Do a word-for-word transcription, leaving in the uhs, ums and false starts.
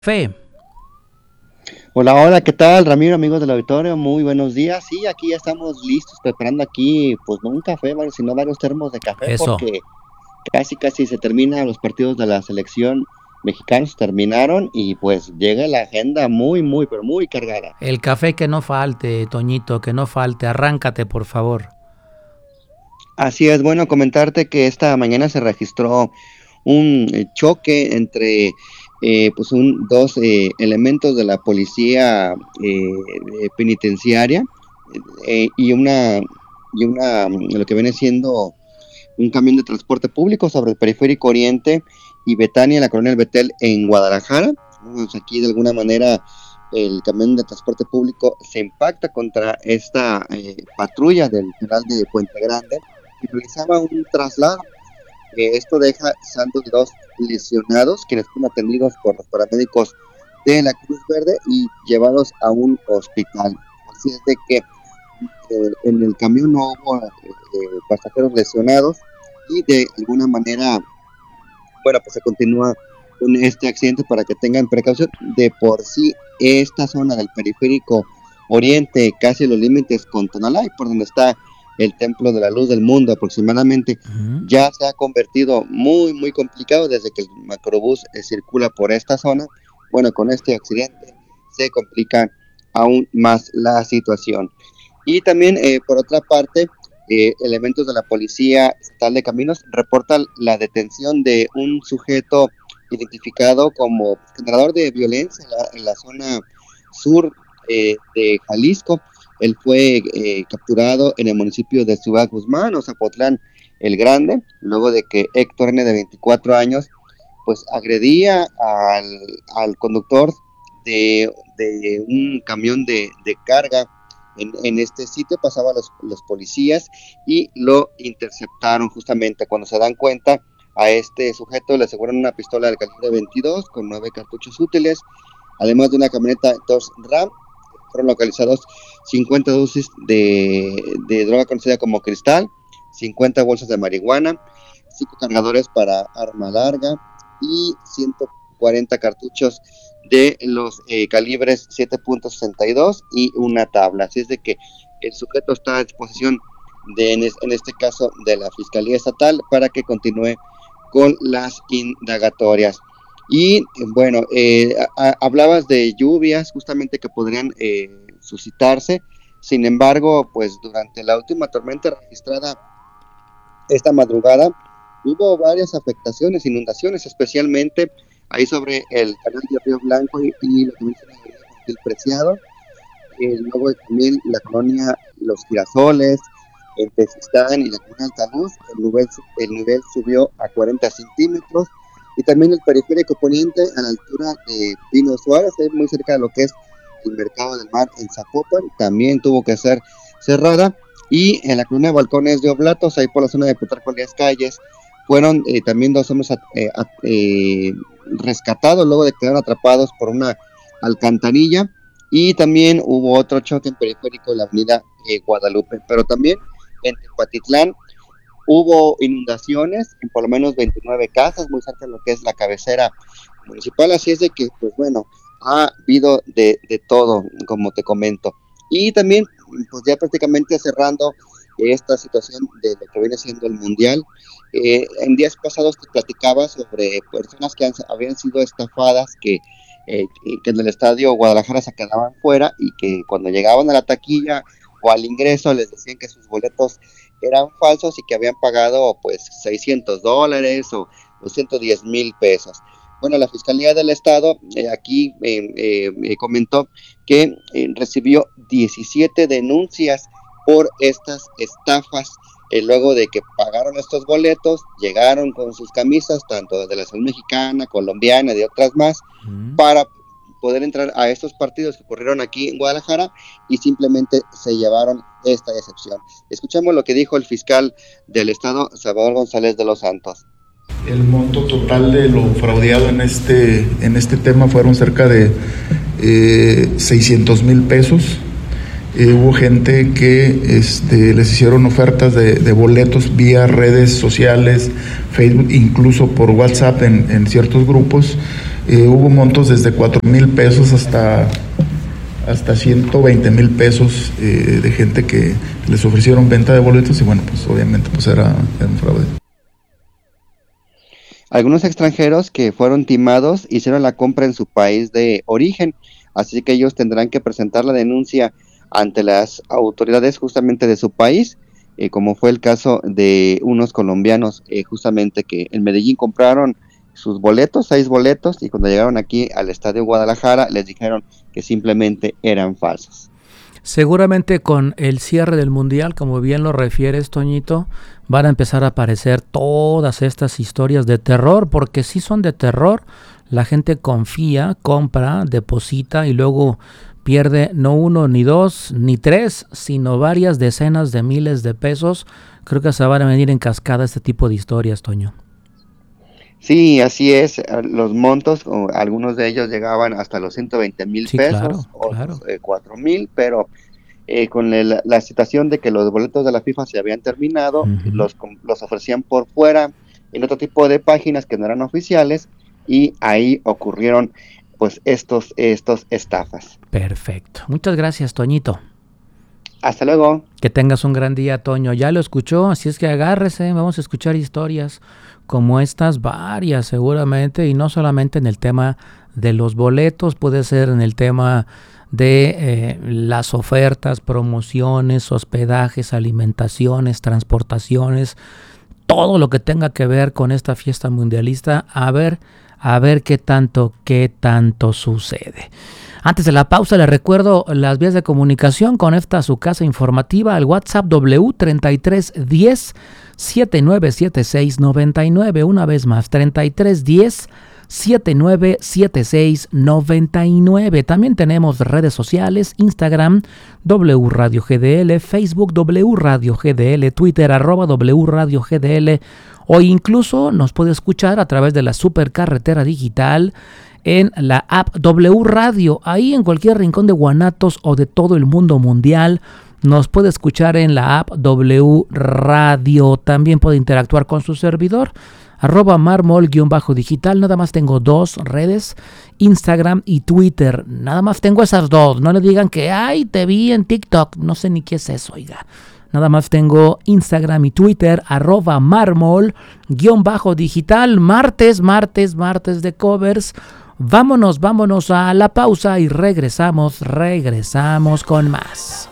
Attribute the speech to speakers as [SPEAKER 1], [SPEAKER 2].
[SPEAKER 1] Fe,
[SPEAKER 2] Hola, hola, ¿qué tal, Ramiro, amigos del auditorio? Muy buenos días. Sí, aquí ya estamos listos, preparando aquí, pues no un café, varios- sino varios termos de café,
[SPEAKER 1] eso.
[SPEAKER 2] porque casi, casi se terminan los partidos de la selección mexicana, se terminaron y pues llega la agenda muy, muy, pero muy cargada.
[SPEAKER 1] El café que no falte, Toñito, que no falte. Arráncate, por favor.
[SPEAKER 2] Así es, bueno, comentarte que esta mañana se registró un eh, choque entre eh, pues un, dos eh, elementos de la policía eh, eh, penitenciaria eh, y una y una mm, lo que viene siendo un camión de transporte público sobre el periférico Oriente y Betania, la colonia del Betel en Guadalajara. Pues aquí de alguna manera el camión de transporte público se impacta contra esta eh, patrulla del penal de Puente Grande y realizaba un traslado. Eh, esto deja saldo de dos lesionados, quienes fueron atendidos por los paramédicos de la Cruz Verde y llevados a un hospital. Así es de que eh, en el camión no hubo eh, eh, pasajeros lesionados y de alguna manera, bueno, pues se continúa con este accidente para que tengan precaución. De por sí, esta zona del periférico oriente, casi los límites con Tonalá, y por donde está el Templo de la Luz del Mundo aproximadamente,
[SPEAKER 1] Ujú.
[SPEAKER 2] ya se ha convertido muy, muy complicado desde que el macrobús eh, circula por esta zona. Bueno, con este accidente se complica aún más la situación. Y también, eh, por otra parte, eh, elementos de la Policía Estatal de Caminos reportan la detención de un sujeto identificado como generador de violencia en la, en la zona sur eh, de Jalisco. Él fue eh, capturado en el municipio de Ciudad Guzmán o Zapotlán el Grande, luego de que Héctor N., de veinticuatro años, pues agredía al, al conductor de, de, un camión de, de carga en, en, este sitio. Pasaban los, los policías y lo interceptaron justamente. Cuando se dan cuenta, a este sujeto le aseguran una pistola del calibre veintidós con nueve cartuchos útiles, además de una camioneta Dodge Ram. Fueron localizados cincuenta dosis de, de droga conocida como cristal, cincuenta bolsas de marihuana, cinco cargadores para arma larga y ciento cuarenta cartuchos de los eh, calibres siete punto sesenta y dos y una tabla. Así es de que el sujeto está a disposición de, en, es, en este caso, de la Fiscalía Estatal para que continúe con las indagatorias. Y bueno, eh, a, hablabas de lluvias justamente que podrían eh, suscitarse. Sin embargo, pues durante la última tormenta registrada esta madrugada hubo varias afectaciones, inundaciones, especialmente ahí sobre el canal de Río Blanco y, y lo que menciona el Preciado. Eh, luego también la colonia Los Girasoles, en Tezistán y la colonia Altaluz, el nivel, el nivel subió a cuarenta centímetros. Y también el periférico poniente a la altura de Pino Suárez, muy cerca de lo que es el mercado del mar en Zapopan, también tuvo que ser cerrada. Y en la colonia de Balcones de Oblatos, ahí por la zona de Plutarco Elías Calles, fueron eh, también dos hombres eh, eh, rescatados luego de quedar atrapados por una alcantarilla. Y también hubo otro choque en periférico de la avenida eh, Guadalupe. Pero también en Tepatitlán hubo inundaciones en por lo menos veintinueve casas, muy cerca de lo que es la cabecera municipal. Así es de que, pues bueno, ha habido de, de todo, como te comento. Y también, pues ya prácticamente cerrando esta situación de lo que viene siendo el Mundial, eh, en días pasados te platicaba sobre personas que han, habían sido estafadas, que, eh, que en el estadio Guadalajara se quedaban fuera y que cuando llegaban a la taquilla o al ingreso les decían que sus boletos eran falsos y que habían pagado pues seiscientos dólares o, o ciento diez mil pesos. Bueno, la Fiscalía del Estado eh, aquí eh, eh, comentó que eh, recibió diecisiete denuncias por estas estafas, eh, luego de que pagaron estos boletos, llegaron con sus camisas, tanto de la selección mexicana, colombiana y de otras más,
[SPEAKER 1] Mm.
[SPEAKER 2] para poder entrar a estos partidos que ocurrieron aquí en Guadalajara y simplemente se llevaron esta excepción. Escuchemos lo que dijo el fiscal del Estado, Salvador González de los Santos.
[SPEAKER 3] El monto total de lo fraudeado en este, en este tema fueron cerca de eh, seiscientos mil pesos. Eh, hubo gente que este, les hicieron ofertas de, de boletos vía redes sociales, Facebook, incluso por WhatsApp en, en ciertos grupos, Eh, hubo montos desde cuatro mil pesos hasta, hasta ciento veinte mil pesos eh, de gente que les ofrecieron venta de boletos y bueno, pues obviamente pues era, era un fraude.
[SPEAKER 2] Algunos extranjeros que fueron timados hicieron la compra en su país de origen, así que ellos tendrán que presentar la denuncia ante las autoridades justamente de su país, eh, como fue el caso de unos colombianos eh, justamente que en Medellín compraron sus boletos, seis boletos, y cuando llegaron aquí al Estadio Guadalajara les dijeron que simplemente eran falsos.
[SPEAKER 1] Seguramente con el cierre del Mundial, como bien lo refieres, Toñito, van a empezar a aparecer todas estas historias de terror, porque sí son de terror. La gente confía, compra, deposita y luego pierde no uno, ni dos, ni tres, sino varias decenas de miles de pesos. Creo que se van a venir en cascada este tipo de historias, Toño.
[SPEAKER 2] Sí, así es. Los montos, algunos de ellos llegaban hasta los ciento veinte mil
[SPEAKER 1] sí,
[SPEAKER 2] pesos,
[SPEAKER 1] claro,
[SPEAKER 2] otros
[SPEAKER 1] claro.
[SPEAKER 2] eh, cuatro mil, pero eh, con el, la situación de que los boletos de la FIFA se habían terminado, uh-huh. los, los ofrecían por fuera en otro tipo de páginas que no eran oficiales, y ahí ocurrieron pues estos, estos estafas.
[SPEAKER 1] Perfecto. Muchas gracias, Toñito.
[SPEAKER 2] Hasta luego.
[SPEAKER 1] Que tengas un gran día, Toño. Ya lo escuchó, así es que agárrese, vamos a escuchar historias como estas, varias seguramente, y no solamente en el tema de los boletos, puede ser en el tema de eh, las ofertas, promociones, hospedajes, alimentaciones, transportaciones, todo lo que tenga que ver con esta fiesta mundialista, a ver, a ver qué tanto, qué tanto sucede. Antes de la pausa, les recuerdo las vías de comunicación. Conecta a su casa informativa al WhatsApp W treinta y tres diez setenta y nueve setenta y seis noventa y nueve. Una vez más, treinta y tres diez setenta y nueve setenta y seis noventa y nueve. También tenemos redes sociales: Instagram, W Radio G D L, Facebook, W Radio G D L, Twitter, arroba W Radio G D L, o incluso nos puede escuchar a través de la supercarretera digital en la app W Radio. Ahí en cualquier rincón de Guanatos o de todo el mundo mundial nos puede escuchar en la app W Radio. También puede interactuar con su servidor, arroba marmol-digital. Nada más tengo dos redes, Instagram y Twitter. Nada más tengo esas dos. No le digan que, ay, te vi en TikTok. No sé ni qué es eso, oiga. Nada más tengo Instagram y Twitter, arroba marmol-digital. Martes, martes, martes de covers. Vámonos, vámonos a la pausa y regresamos, regresamos con más.